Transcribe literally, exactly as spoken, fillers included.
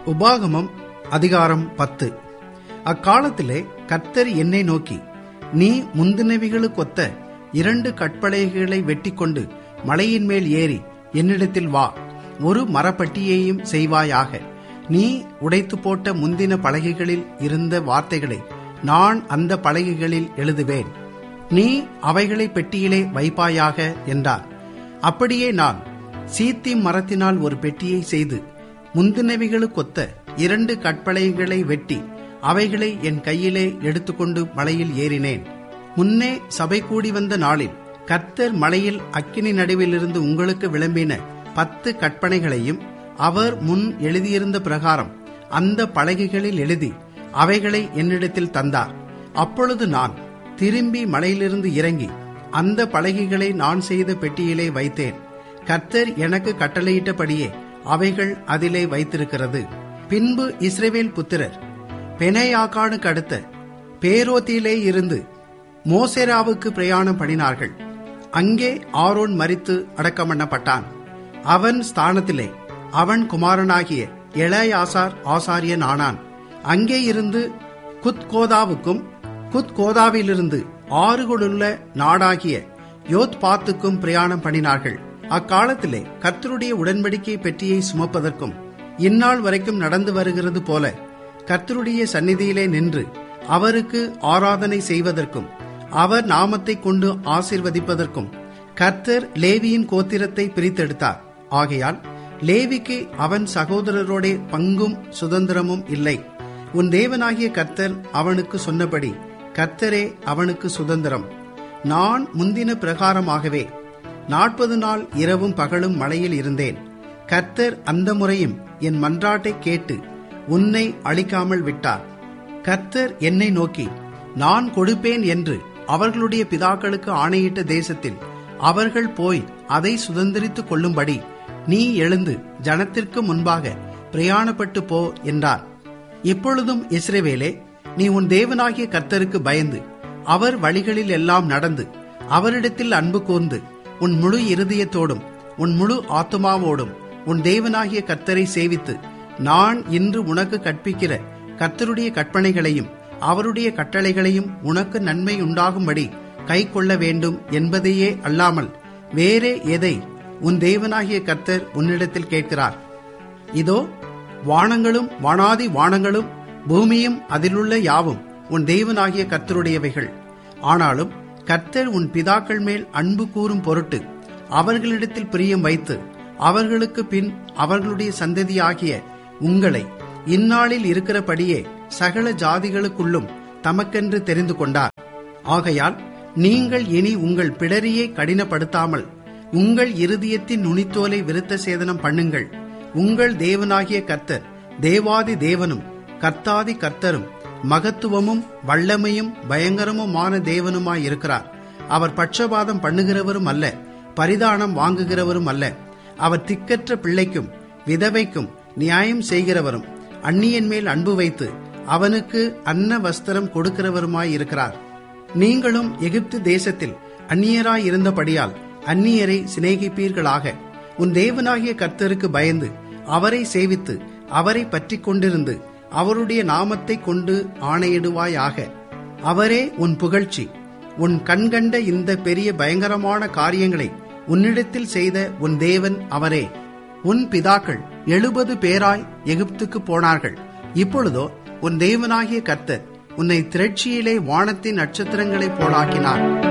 உபாகமம் அதிகாரம் பத்து. அக்காலத்திலே கர்த்தர் என்னை நோக்கி, நீ முந்தினவிகளுக்கொத்த இரண்டு கற்பலகைகளை வெட்டி கொண்டு மலையின் மேல் ஏறி என்னிடத்தில் வா, ஒரு மரப்பட்டியையும் செய்வாயாக. நீ உடைத்து போட்ட முந்தின பலகைகளில் இருந்த வார்த்தைகளை நான் அந்த பலகைகளில் எழுதுவேன், நீ அவைகளை பெட்டியிலே வைப்பாயாக என்றார். அப்படியே நான் சீத்திம் மரத்தினால் ஒரு பெட்டியை செய்து முந்தினவிகளுக்கொத்த இரண்டு கற்பலகைகளை வெட்டி அவைகளை என் கையிலே எடுத்துக்கொண்டு மலையில் ஏறினேன். முன்னே சபை கூடி வந்த நாளில் கர்த்தர் மலையில் அக்கினி நடுவிலிருந்து உங்களுக்கு விளம்பின பத்து கற்பனைகளையும் அவர் முன் எழுதியிருந்த பிரகாரம் அந்த பலகைகளில் எழுதி அவைகளை என்னிடத்தில் தந்தார். அப்பொழுது நான் திரும்பி மலையிலிருந்து இறங்கி அந்த பலகைகளை நான் செய்த பெட்டியிலே வைத்தேன். கர்த்தர் எனக்கு கட்டளையிட்டபடியே அவைகள் அதிலே வைத்திருக்கிறது. பின்பு இஸ்ரவேல் புத்திரர் பெனேயாக்கானுக்கு அடுத்த பேரோத்திலே இருந்து மோசேராவுக்கு பிரயாணம் பண்ணினார்கள். அங்கே ஆரோன் மரித்து அடக்கம் பண்ணப்பட்டான். அவன் ஸ்தானத்திலே அவன் குமாரனாகிய எலெயாசார் ஆசாரியன் ஆனான். அங்கே இருந்து குத்கோதாவுக்கும் குத்கோதாவிலிருந்து ஆறுகளுள்ள நாடாகிய யோத்பாத்துக்கும் பிரயாணம் பண்ணினார்கள். அக்காலத்திலே கர்த்தருடைய உடன்படிக்கை பெட்டியை சுமப்பதற்கும் இந்நாள் வரைக்கும் நடந்து வருகிறது போல கர்த்தருடைய சந்நிதியிலே நின்று அவருக்கு ஆராதனை செய்வதற்கும் அவர் நாமத்தை கொண்டு ஆசீர்வதிப்பதற்கும் கர்த்தர் லேவியின் கோத்திரத்தை பிரித்தெடுத்தார். ஆகையால் லேவிக்கு அவன் சகோதரரோடே பங்கும் சுதந்திரமும் இல்லை. உன் தேவனாகிய கர்த்தர் அவனுக்கு சொன்னபடி கர்த்தரே அவனுக்கு சுதந்திரம். நான் முந்தின பிரகாரமாகவே நாற்பது நாள் இரவும் பகலும் மலையில் இருந்தேன். கர்த்தர் அந்த முறையும் என் மன்றாட்டை கேட்டு உன்னை அழிக்காமல் விட்டார். கர்த்தர் என்னை நோக்கி, நான் கொடுப்பேன் என்று அவர்களுடைய பிதாக்களுக்கு ஆணையிட்ட தேசத்தில் அவர்கள் போய் அதை சுதந்திரித்துக் கொள்ளும்படி நீ எழுந்து ஜனத்திற்கு முன்பாக பிரயாணப்பட்டு போ என்றார். இப்பொழுதும் இஸ்ரவேலே, நீ உன் தேவனாகிய கர்த்தருக்கு பயந்து அவர் வழிகளில் எல்லாம் நடந்து அவரிடத்தில் அன்பு கூர்ந்து உன் முழு இருதயத்தோடும் உன் முழு ஆத்துமாவோடும் உன் தேவனாகிய கர்த்தரை சேவித்து நான் இன்று உனக்கு கற்பிக்கிற கர்த்தருடைய கற்பனைகளையும் அவருடைய கட்டளைகளையும் உனக்கு நன்மை உண்டாகும்படி கை கொள்ள வேண்டும் என்பதையே அல்லாமல் வேறே எதை உன் தேவனாகிய கர்த்தர் உன்னிடத்தில் கேட்கிறார்? இதோ, வானங்களும் வானாதி வானங்களும் பூமியும் அதிலுள்ள யாவும் உன் தேவனாகிய கர்த்தருடையவைகள். ஆனாலும் கர்த்தர் உன் பிதாக்கள் மேல் அன்பு கூறும் பொருட்டு அவர்களிடத்தில் பிரியம் வைத்து அவர்களுக்கு பின் அவர்களுடைய சந்ததியாகிய உங்களை இந்நாளில் இருக்கிறபடியே சகல ஜாதிகளுக்குள்ளும் தமக்கென்று தெரிந்து கொண்டார். ஆகையால் நீங்கள் இனி உங்கள் பிடரியை கடினப்படுத்தாமல் உங்கள் இருதயத்தின் நுனித்தோலை விருத்த சேதனம் பண்ணுங்கள். உங்கள் தேவனாகிய கர்த்தர் தேவாதி தேவனும் கர்த்தாதி கர்த்தரும் மகத்துவமும் வல்லமையும் பயங்கரமுமான தேவனுமாயிருக்கிறார். அவர் பட்சபாதம் பண்ணுகிறவரும் அல்ல, பரிதானம் வாங்குகிறவரும் அல்ல. அவர் திக்கற்ற பிள்ளைக்கும் விதவைக்கும் நியாயம் செய்கிறவரும் அந்நியன் மேல் அன்பு வைத்து அவனுக்கு அன்ன வஸ்திரம் கொடுக்கிறவருமாயிருக்கிறார். நீங்களும் எகிப்து தேசத்தில் அந்நியராயிருந்தபடியால் அந்நியரை சிநேகிப்பீர்களாக. உன் தேவனாகிய கர்த்தருக்கு பயந்து அவரை சேவித்து அவரை பற்றி கொண்டிருந்து அவருடைய நாமத்தை கொண்டு ஆணையிடுவாயாக. அவரே உன் புகழ்ச்சி. உன் கண்கண்ட இந்த பெரிய பயங்கரமான காரியங்களை உன்னிடத்தில் செய்த உன் தேவன் அவரே. உன் பிதாக்கள் எழுபது பேராய் எகிப்துக்கு போனார்கள். இப்பொழுதோ உன் தேவனாகிய கர்த்தர் உன்னை திரட்சியிலே வானத்தின் நட்சத்திரங்களைப் போலாக்கினார்.